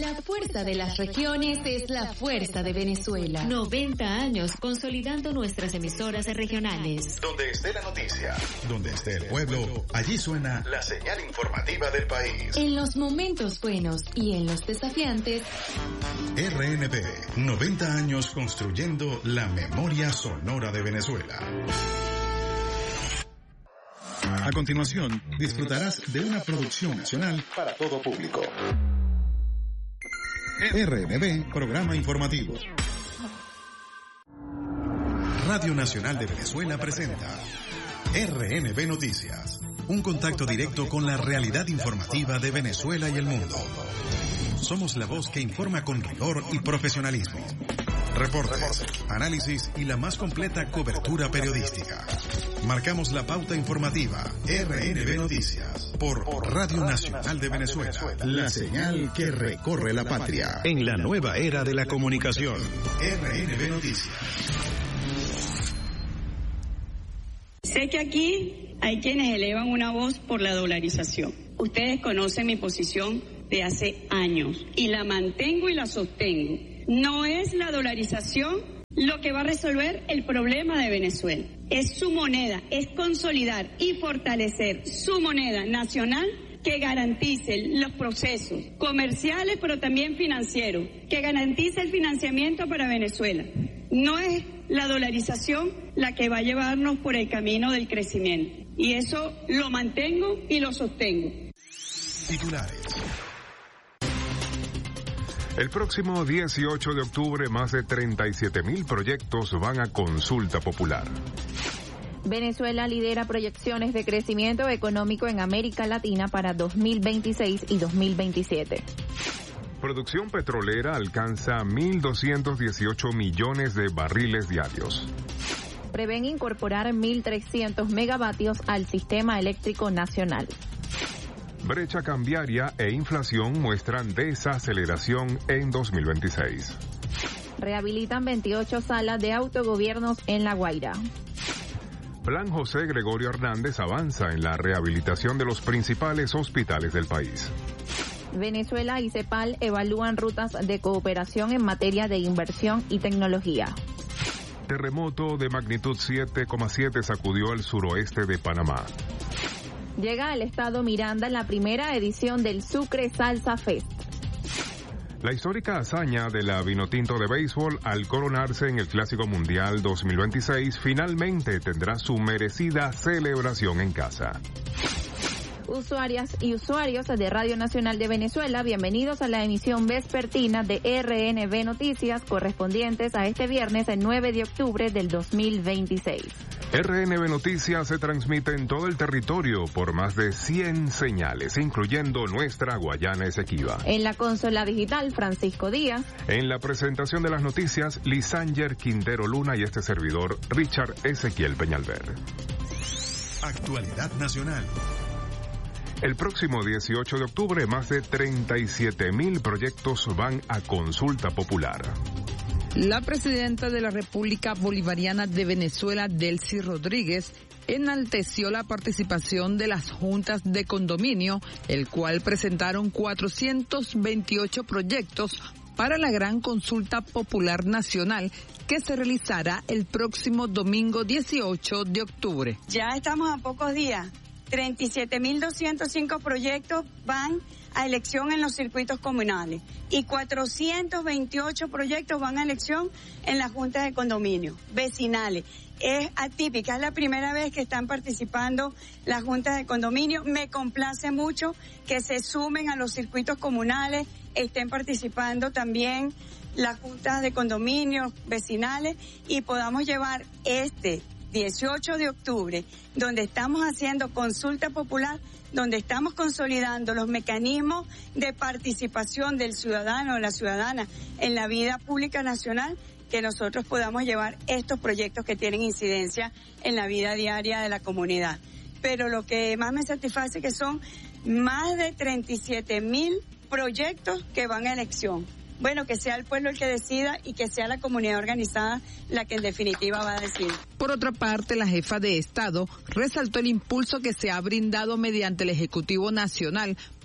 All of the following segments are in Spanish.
La fuerza de las regiones es la fuerza de Venezuela. 90 años consolidando nuestras emisoras regionales. Donde esté la noticia, donde esté el pueblo, allí suena la señal informativa del país. En los momentos buenos y en los desafiantes. RNB, 90 años construyendo la memoria sonora de Venezuela. A continuación, disfrutarás de una producción nacional para todo público. RNB, programa informativo. Radio Nacional de Venezuela presenta RNB Noticias, un contacto directo con la realidad informativa de Venezuela y el mundo. Somos la voz que informa con rigor y profesionalismo. Reportes, análisis y la más completa cobertura periodística. Marcamos la pauta informativa. RNB Noticias por Radio Nacional de Venezuela. La señal que recorre la patria en la nueva era de la comunicación. RNB Noticias. Sé que aquí hay quienes elevan una voz por la dolarización. Ustedes conocen mi posición de hace años y la mantengo y la sostengo. No es la dolarización lo que va a resolver el problema de Venezuela. Es su moneda, es consolidar y fortalecer su moneda nacional que garantice los procesos comerciales pero también financieros, que garantice el financiamiento para Venezuela. No es la dolarización la que va a llevarnos por el camino del crecimiento. Y eso lo mantengo y lo sostengo. Titulares. El próximo 18 de octubre, más de 37.000 proyectos van a consulta popular. Venezuela lidera proyecciones de crecimiento económico en América Latina para 2026 y 2027. Producción petrolera alcanza 1.218 millones de barriles diarios. Prevén incorporar 1.300 megavatios al sistema eléctrico nacional. Brecha cambiaria e inflación muestran desaceleración en 2026. Rehabilitan 28 salas de autogobiernos en La Guaira. Plan José Gregorio Hernández avanza en la rehabilitación de los principales hospitales del país. Venezuela y CEPAL evalúan rutas de cooperación en materia de inversión y tecnología. Terremoto de magnitud 7,7 sacudió el suroeste de Panamá. Llega al estado Miranda la primera edición del Sucre Salsa Fest. La histórica hazaña de la Vinotinto de béisbol al coronarse en el Clásico Mundial 2026 finalmente tendrá su merecida celebración en casa. Usuarias y usuarios de Radio Nacional de Venezuela, bienvenidos a la emisión vespertina de RNB Noticias correspondientes a este viernes, el 9 de octubre del 2026. RNB Noticias se transmite en todo el territorio por más de 100 señales, incluyendo nuestra Guayana Esequiba. En la consola digital, Francisco Díaz. En la presentación de las noticias, Lisanger Quintero Luna y este servidor, Richard Ezequiel Peñalver. Actualidad nacional. El próximo 18 de octubre, más de 37.000 proyectos van a consulta popular. La presidenta de la República Bolivariana de Venezuela, Delcy Rodríguez, enalteció la participación de las juntas de condominio, el cual presentaron 428 proyectos para la gran consulta popular nacional que se realizará el próximo domingo 18 de octubre. Ya estamos a pocos días. 37.205 proyectos van a elección en los circuitos comunales y 428 proyectos van a elección en las juntas de condominio vecinales. Es atípica, es la primera vez que están participando las juntas de condominio. Me complace mucho que se sumen a los circuitos comunales, estén participando también las juntas de condominio vecinales y podamos llevar este 18 de octubre, donde estamos haciendo consulta popular, donde estamos consolidando los mecanismos de participación del ciudadano o la ciudadana en la vida pública nacional, que nosotros podamos llevar estos proyectos que tienen incidencia en la vida diaria de la comunidad. Pero lo que más me satisface que son más de 37.000 proyectos que van a elección. Bueno, que sea el pueblo el que decida y que sea la comunidad organizada la que en definitiva va a decidir. Por otra parte, la jefa de Estado resaltó el impulso que se ha brindado mediante el Ejecutivo Nacional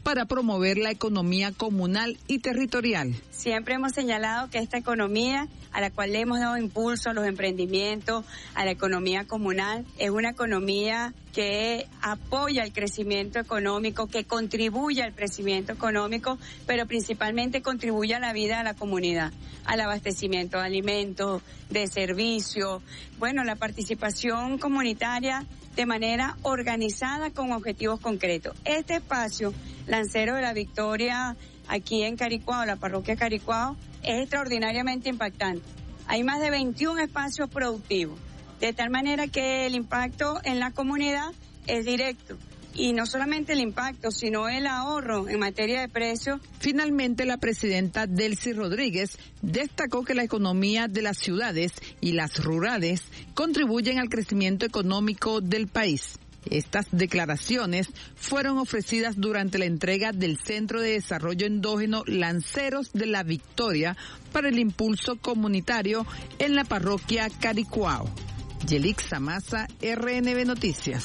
para promover la economía comunal y territorial. Siempre hemos señalado que esta economía, a la cual le hemos dado impulso a los emprendimientos, a la economía comunal, es una economía que apoya el crecimiento económico, que contribuye al crecimiento económico, pero principalmente contribuye a la vida de la comunidad, al abastecimiento de alimentos, de servicios, bueno, la participación comunitaria de manera organizada con objetivos concretos. Este espacio, Lancero de la Victoria, aquí en Caricuao, la parroquia Caricuao, es extraordinariamente impactante. Hay más de 21 espacios productivos, de tal manera que el impacto en la comunidad es directo. Y no solamente el impacto, sino el ahorro en materia de precios. Finalmente, la presidenta Delcy Rodríguez destacó que la economía de las ciudades y las rurales contribuyen al crecimiento económico del país. Estas declaraciones fueron ofrecidas durante la entrega del Centro de Desarrollo Endógeno Lanceros de la Victoria para el impulso comunitario en la parroquia Caricuao. Yelixa Maza, RNB Noticias.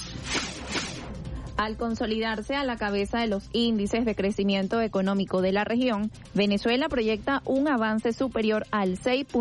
Al consolidarse a la cabeza de los índices de crecimiento económico de la región, Venezuela proyecta un avance superior al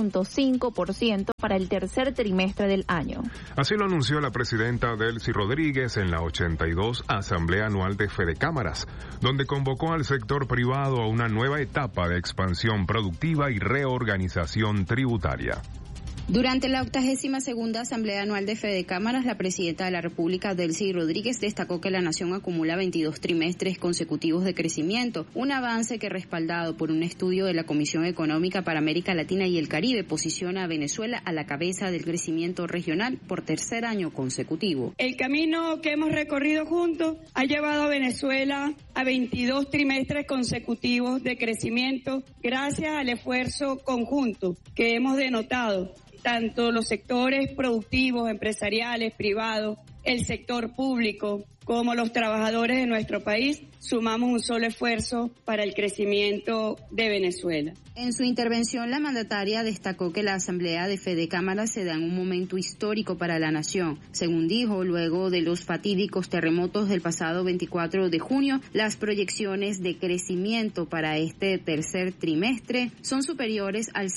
6.5% para el tercer trimestre del año. Así lo anunció la presidenta Delcy Rodríguez en la 82 Asamblea Anual de Fedecámaras, donde convocó al sector privado a una nueva etapa de expansión productiva y reorganización tributaria. Durante la 82ª Asamblea Anual de Fedecámaras, la presidenta de la República, Delcy Rodríguez, destacó que la nación acumula 22 trimestres consecutivos de crecimiento, un avance que, respaldado por un estudio de la Comisión Económica para América Latina y el Caribe, posiciona a Venezuela a la cabeza del crecimiento regional por tercer año consecutivo. El camino que hemos recorrido juntos ha llevado a Venezuela a 22 trimestres consecutivos de crecimiento gracias al esfuerzo conjunto que hemos denotado tanto los sectores productivos, empresariales, privados, el sector público, como los trabajadores de nuestro país, sumamos un solo esfuerzo para el crecimiento de Venezuela. En su intervención, la mandataria destacó que la Asamblea de Fedecámaras se da en un momento histórico para la nación. Según dijo, luego de los fatídicos terremotos del pasado 24 de junio, las proyecciones de crecimiento para este tercer trimestre son superiores al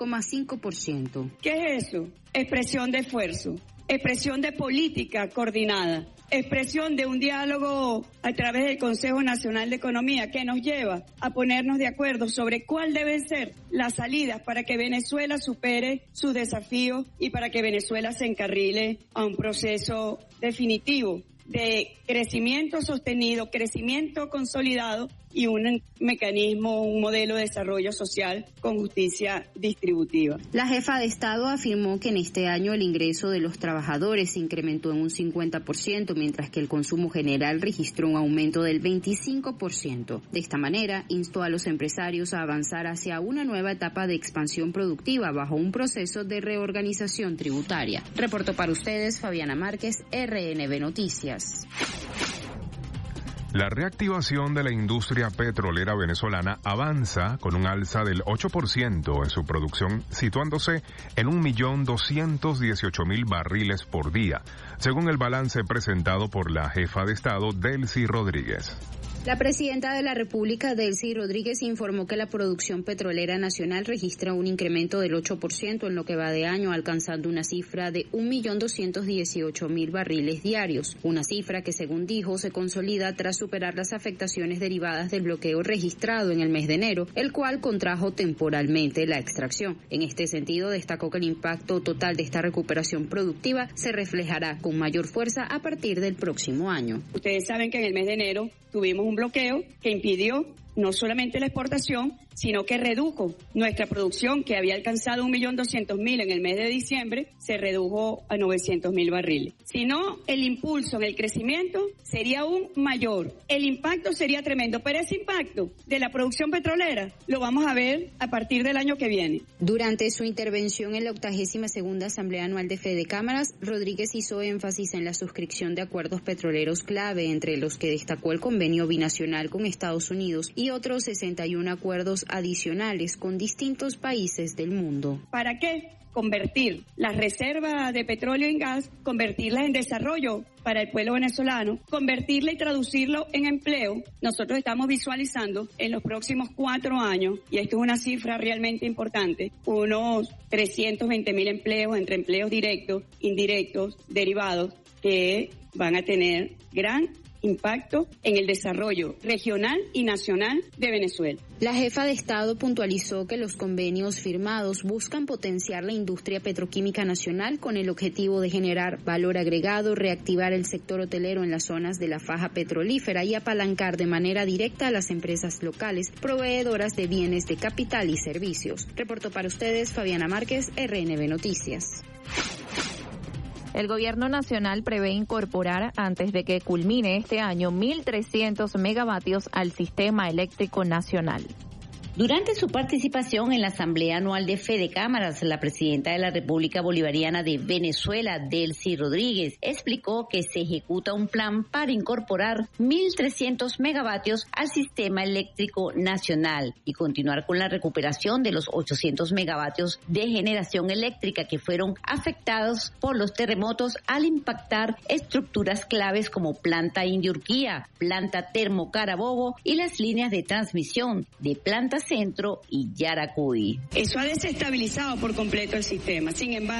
6,5%. ¿Qué es eso? Expresión de esfuerzo, expresión de política coordinada, expresión de un diálogo a través del Consejo Nacional de Economía que nos lleva a ponernos de acuerdo sobre cuál deben ser las salidas para que Venezuela supere sus desafíos y para que Venezuela se encarrile a un proceso definitivo de crecimiento sostenido, crecimiento consolidado y un mecanismo, un modelo de desarrollo social con justicia distributiva. La jefa de Estado afirmó que en este año el ingreso de los trabajadores se incrementó en un 50%, mientras que el consumo general registró un aumento del 25%. De esta manera, instó a los empresarios a avanzar hacia una nueva etapa de expansión productiva bajo un proceso de reorganización tributaria. Reportó para ustedes Fabiana Márquez, RNB Noticias. La reactivación de la industria petrolera venezolana avanza con un alza del 8% en su producción, situándose en 1.218.000 barriles por día, según el balance presentado por la jefa de Estado, Delcy Rodríguez. La presidenta de la República, Delcy Rodríguez, informó que la producción petrolera nacional registra un incremento del 8% en lo que va de año, alcanzando una cifra de 1.218.000 barriles diarios, una cifra que, según dijo, se consolida tras superar las afectaciones derivadas del bloqueo registrado en el mes de enero, el cual contrajo temporalmente la extracción. En este sentido, destacó que el impacto total de esta recuperación productiva se reflejará con mayor fuerza a partir del próximo año. Ustedes saben que en el mes de enero tuvimos un bloqueo que impidió no solamente la exportación, sino que redujo nuestra producción, que había alcanzado 1.200.000 en el mes de diciembre, se redujo a 900.000 barriles. Si no, el impulso en el crecimiento sería aún mayor. El impacto sería tremendo, pero ese impacto de la producción petrolera lo vamos a ver a partir del año que viene. Durante su intervención en la 82ª Asamblea Anual de Fedecámaras, Rodríguez hizo énfasis en la suscripción de acuerdos petroleros clave, entre los que destacó el convenio binacional con Estados Unidos y otros 61 acuerdos adicionales con distintos países del mundo. ¿Para qué? convertir las reservas de petróleo y gas, convertirlas en desarrollo para el pueblo venezolano, convertirla y traducirlo en empleo. Nosotros estamos visualizando en los próximos 4 años, y esto es una cifra realmente importante, unos 320.000 empleos entre empleos directos, indirectos, derivados, que van a tener gran impacto en el desarrollo regional y nacional de Venezuela. La jefa de Estado puntualizó que los convenios firmados buscan potenciar la industria petroquímica nacional con el objetivo de generar valor agregado, reactivar el sector hotelero en las zonas de la faja petrolífera y apalancar de manera directa a las empresas locales proveedoras de bienes de capital y servicios. Reportó para ustedes Fabiana Márquez, RNB Noticias. El gobierno nacional prevé incorporar antes de que culmine este año 1.300 megavatios al sistema eléctrico nacional. Durante su participación en la Asamblea Anual de Fede Cámaras, la presidenta de la República Bolivariana de Venezuela, Delcy Rodríguez, explicó que se ejecuta un plan para incorporar 1.300 megavatios al sistema eléctrico nacional y continuar con la recuperación de los 800 megavatios de generación eléctrica que fueron afectados por los terremotos al impactar estructuras claves como planta India Urquía, planta Termo Carabobo y las líneas de transmisión de planta Centro y Yaracuy. Eso ha desestabilizado por completo el sistema. Sin embargo,